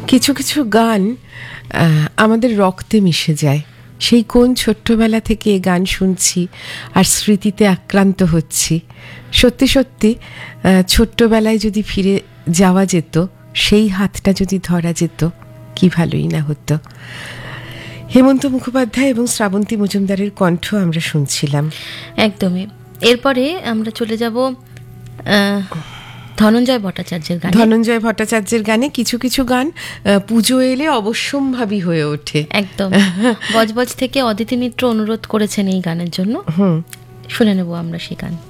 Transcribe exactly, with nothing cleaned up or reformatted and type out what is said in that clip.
কিছু কিছু গান আমাদের রক্তে মিশে যায়। সেই কোন ছোট্টবেলা থেকে এ গান শুনছি আর স্মৃতিতে আক্রান্ত হচ্ছি। সত্যি সত্যি ছোট্টবেলায় যদি ফিরে যাওয়া যেত, সেই হাতটা যদি ধরা যেত, কি ভালোই না হতো। হেমন্ত মুখোপাধ্যায় এবং শ্রাবন্তী মজুমদারের কণ্ঠ আমরা শুনছিলাম। একদমই। এরপরে আমরা চলে যাব ধনঞ্জয় ভট্টাচার্যের গানে। ধনঞ্জয় ভট্টাচার্যের গানে কিছু কিছু গান পুজো এলে অবশ্যম্ভাবী হয়ে ওঠে। একদম। বজবজ থেকে অদিতি মিত্র অনুরোধ করেছেন এই গানের জন্য। হুম, শুনে নেব আমরা সেই গান।